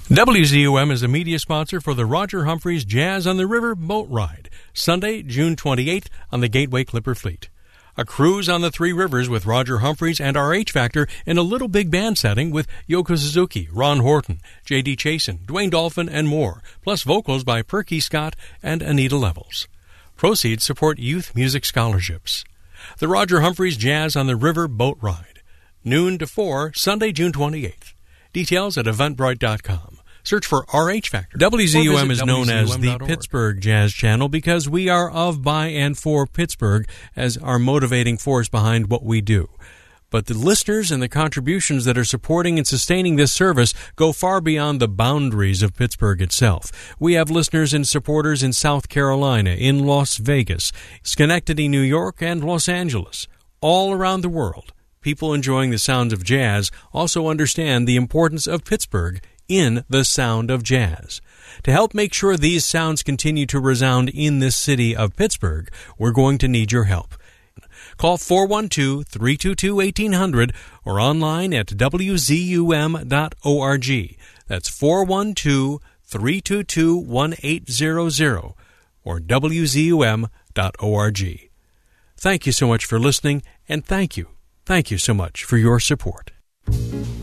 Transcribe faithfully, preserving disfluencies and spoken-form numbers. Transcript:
W Z U M is a media sponsor for the Roger Humphreys Jazz on the River boat ride, Sunday, June twenty-eighth on the Gateway Clipper Fleet. A cruise on the three rivers with Roger Humphreys and our H Factor in a little big band setting with Yoko Suzuki, Ron Horton, J D Chasen, Dwayne Dolphin, and more, plus vocals by Perky Scott and Anita Levels. Proceeds support youth music scholarships. The Roger Humphreys Jazz on the River boat ride, noon to four, Sunday, June twenty-eighth. Details at eventbrite dot com. Search for R H Factor. W Z U M is known as the Pittsburgh Jazz Channel because we are of, by, and for Pittsburgh as our motivating force behind what we do. But the listeners and the contributions that are supporting and sustaining this service go far beyond the boundaries of Pittsburgh itself. We have listeners and supporters in South Carolina, in Las Vegas, Schenectady, New York, and Los Angeles. All around the world, people enjoying the sounds of jazz also understand the importance of Pittsburgh in the sound of jazz. To help make sure these sounds continue to resound in this city of Pittsburgh, we're going to need your help. Call four one two, three two two, eighteen hundred or online at w z u m dot org. That's four one two, three two two, one eight zero zero or w z u m dot org. Thank you so much for listening, and thank you, thank you so much for your support.